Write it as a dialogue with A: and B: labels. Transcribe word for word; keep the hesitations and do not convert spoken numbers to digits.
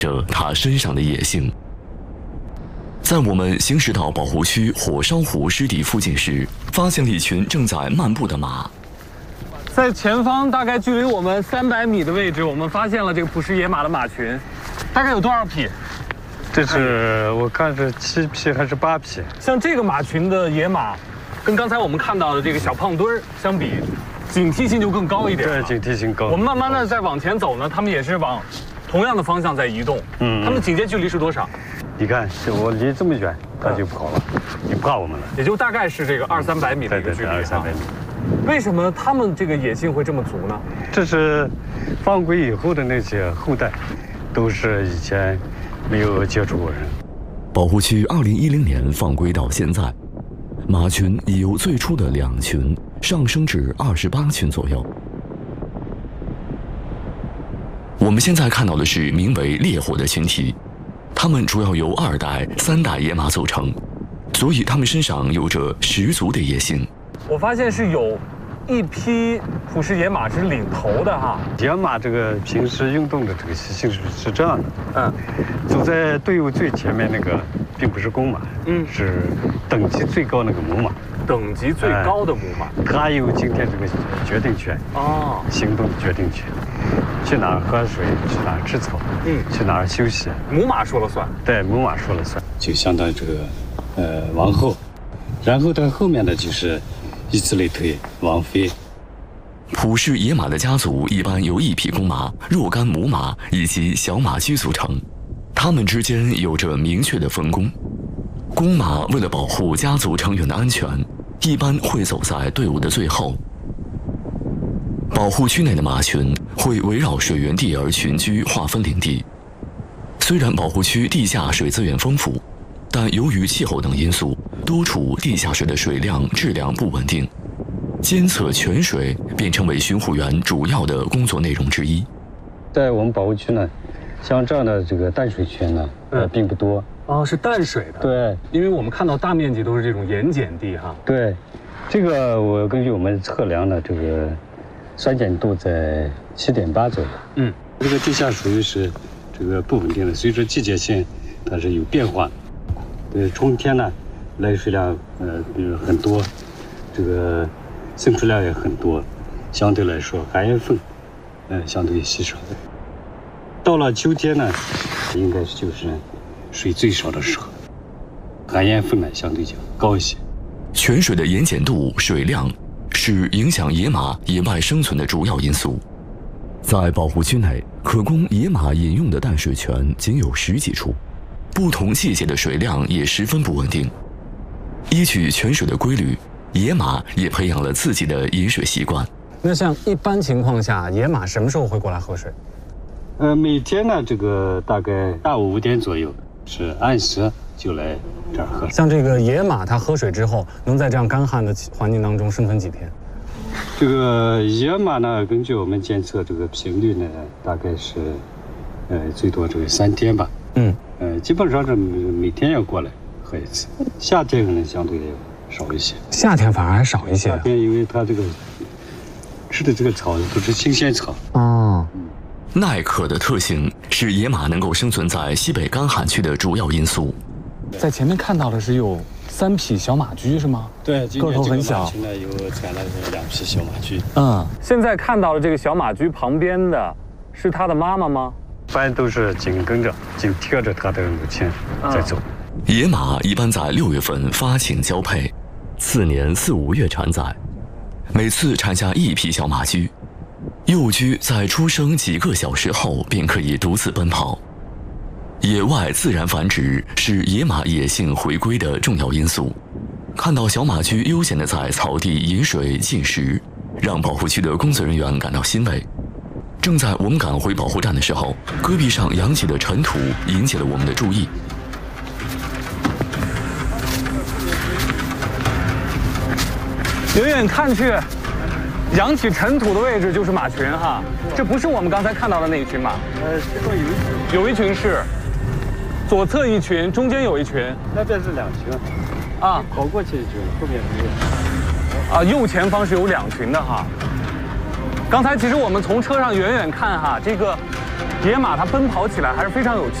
A: 着它身上的野性。在我们行驶到保护区火烧湖湿地附近时，发现了一群正在漫步的马。
B: 在前方大概距离我们三百米的位置，我们发现了这个捕食野马的马群，大概有多少匹？
C: 这是我看是七匹还是八匹？
B: 像这个马群的野马，跟刚才我们看到的这个小胖墩儿相比，警惕性就更高一点。
C: 对，警惕性高。
B: 我们慢慢的在往前走呢，他们也是往同样的方向在移动。嗯，他们警戒距离是多少？
C: 你看，我离这么远，他就跑了，也不怕我们了。
B: 也就大概是这个二三百米的一个距离。
C: 二三百米。
B: 为什么他们这个野性会这么足呢？
C: 这是放归以后的那些后代，都是以前没有接触过人。
A: 保护区二零一零年放归到现在，马群已由最初的两群上升至二十八群左右。我们现在看到的是名为烈火的群体，它们主要由二代、三代野马组成，所以它们身上有着十足的野性。
B: 我发现是有一匹捕食野马是领头的哈。
C: 野马这个平时运动的这个习性是是这样的，嗯，走在队伍最前面那个并不是公马，嗯，是等级最高那个母马。
B: 等级最高的母马，
C: 嗯、它有今天这个决定权哦，行动的决定权，去哪儿喝水，去哪儿吃草，嗯，去哪儿休息，
B: 母马说了算。
C: 对，母马说了算，就相当于这个呃王后，然后它后面的就是以此类推，王妃。
A: 捕食野马的家族一般由一匹公马、若干母马以及小马驹组成，它们之间有着明确的分工。公马为了保护家族成员的安全，一般会走在队伍的最后。保护区内的马群会围绕水源地而群居，划分领地。虽然保护区地下水资源丰富，但由于气候等因素，多处地下水的水量质量不稳定，监测泉水便成为巡护员主要的工作内容之一。
C: 在我们保护区呢，像这样的这个淡水泉呢，呃，并不多。
B: 哦，是淡水的。
C: 对，
B: 因为我们看到大面积都是这种盐碱地哈。
C: 对，这个我根据我们测量的这个酸碱度在七点八左右。嗯，这个地下水是这个不稳定的，随着季节性它是有变化的。呃，春天呢，来水量呃比如很多，这个渗出量也很多，相对来说含盐分，呃相对稀少。到了秋天呢，应该是就是水最少的时候，含盐分呢相对较高一些。
A: 泉水的盐碱度、水量是影响野马野外生存的主要因素。在保护区内，可供野马饮用的淡水泉仅有十几处，不同季节的水量也十分不稳定。依据泉水的规律，野马也培养了自己的饮水习惯。
B: 那像一般情况下，野马什么时候会过来喝水？
C: 呃，每天呢，这个大概下午五点左右是按时就来这儿喝。
B: 像这个野马，它喝水之后能在这样干旱的环境当中生存几天？
C: 这个野马呢，根据我们监测这个频率呢，大概是呃最多这个三天吧。嗯，呃，基本上是每天要过来喝一次。夏天可能相对要少一些。
B: 夏天反而还少一些。
C: 夏天因为它这个吃的这个草都是新鲜草。
B: 哦。
C: 嗯。
A: 耐渴的特性是野马能够生存在西北干旱区的主要因素。
B: 在前面看到的是有三匹小马驹是吗？
C: 对，
B: 个头很小。
C: 现在有产了两匹小马驹。
B: 嗯，现在看到的这个小马驹旁边的是它的妈妈吗？
C: 一般都是紧跟着、紧贴着它的母亲在走。
A: 嗯、野马一般在六月份发情交配，次年四五月产崽，每次产下一匹小马驹。幼驹在出生几个小时后便可以独自奔跑。野外自然繁殖是野马野性回归的重要因素。看到小马驹悠闲地在草地饮水进食，让保护区的工作人员感到欣慰。正在我们赶回保护站的时候，戈壁上扬起的尘土引起了我们的注意。
B: 远远看去，扬起尘土的位置就是马群哈，这不是我们刚才看到的那一群马。
C: 呃，这个有一群，
B: 有一群是，左侧一群，中间有一群，
C: 那边是两群，啊，跑过去一群，后面没有。
B: 啊，右前方是有两群的哈。刚才其实我们从车上远远看哈，这个野马它奔跑起来还是非常有